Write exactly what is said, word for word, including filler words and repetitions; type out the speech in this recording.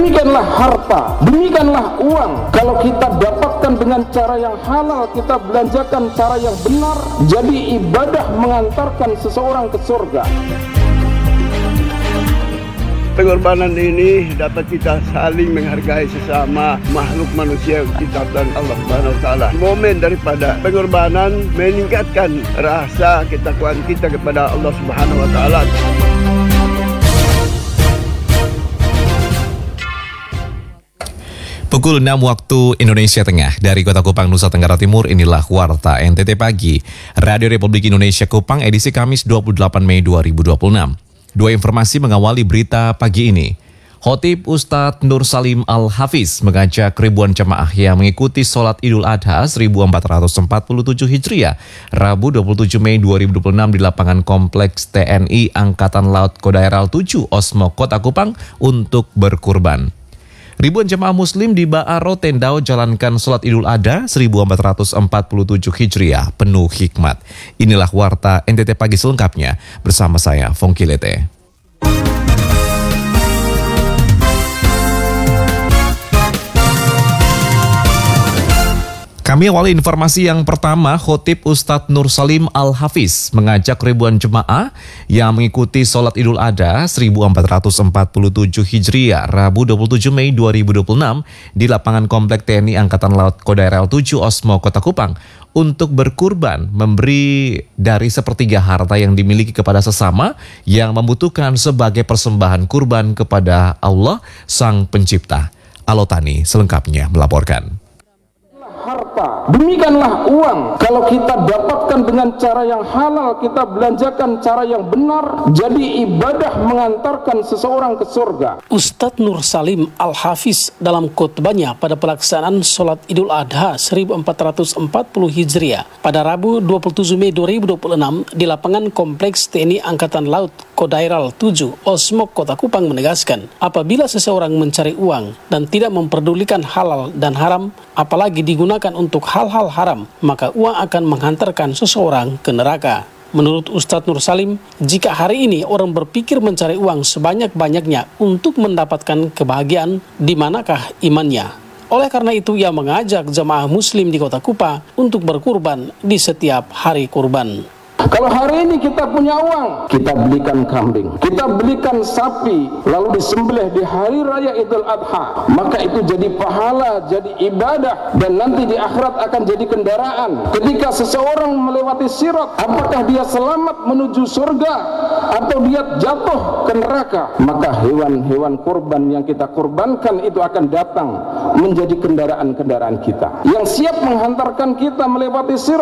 Demikianlah harta, demikianlah uang. Kalau kita dapatkan dengan cara yang halal, kita belanjakan cara yang benar, jadi ibadah mengantarkan seseorang ke surga. Pengorbanan ini dapat kita saling menghargai sesama makhluk manusia ciptaan Allah Subhanahu wa taala. Momen daripada pengorbanan meningkatkan rasa ketakwaan kita kepada Allah Subhanahu wa taala. Pukul enam waktu Indonesia Tengah dari Kota Kupang, Nusa Tenggara Timur, inilah Warta N T T Pagi, Radio Republik Indonesia Kupang, edisi Kamis dua puluh delapan Mei dua ribu dua puluh enam. Dua informasi mengawali berita pagi ini. Khotib Ustadz Nur Salim Al-Hafiz mengajak ribuan jemaah yang mengikuti sholat Idul Adha seribu empat ratus empat puluh tujuh Hijriah, Rabu dua puluh tujuh Mei dua ribu dua puluh enam di lapangan Kompleks T N I Angkatan Laut Kodairal tujuh Osmo, Kota Kupang untuk berkurban. Ribuan jemaah muslim di Baaro Tendau jalankan sholat Idul Adha seribu empat ratus empat puluh tujuh Hijriah penuh hikmat. Inilah Warta N T T Pagi selengkapnya bersama saya, Fongki Lete. Kami awali informasi yang pertama. Khotib Ustadz Nur Salim Al-Hafiz mengajak ribuan jemaah yang mengikuti sholat Idul Adha seribu empat ratus empat puluh tujuh Hijriah, Rabu dua puluh tujuh Mei dua ribu dua puluh enam di lapangan Komplek T N I Angkatan Laut Kodairal tujuh Osmo, Kota Kupang untuk berkurban, memberi dari sepertiga harta yang dimiliki kepada sesama yang membutuhkan sebagai persembahan kurban kepada Allah Sang Pencipta. Alotani selengkapnya melaporkan. Harta, demikianlah uang. Kalau kita dapatkan dengan cara yang halal, kita belanjakan cara yang benar, jadi ibadah mengantarkan seseorang ke surga. Ustadz Nur Salim Al-Hafiz dalam khutbahnya pada pelaksanaan sholat Idul Adha seribu empat ratus empat puluh Hijriah pada Rabu dua puluh tujuh Mei dua ribu dua puluh enam di lapangan Kompleks T N I Angkatan Laut Kodairal tujuh Osmo, Kota Kupang menegaskan, apabila seseorang mencari uang dan tidak memperdulikan halal dan haram, apalagi digunakan untuk hal-hal haram, maka uang akan menghantarkan seseorang ke neraka. Menurut Ustadz Nur Salim, jika hari ini orang berpikir mencari uang sebanyak-banyaknya untuk mendapatkan kebahagiaan, di manakah imannya? Oleh karena itu, ia mengajak jemaah muslim di Kota Kupang untuk berkurban di setiap hari kurban. Kalau hari ini kita punya uang, kita belikan kambing, kita belikan sapi, lalu disembelih di hari raya Idul Adha, maka itu jadi pahala, jadi ibadah, dan nanti di akhirat akan jadi kendaraan. Ketika seseorang melewati sirat, apakah dia selamat menuju surga atau dia jatuh ke neraka, maka hewan-hewan kurban yang kita kurbankan itu akan datang menjadi kendaraan-kendaraan kita yang siap menghantarkan kita melewati sirat.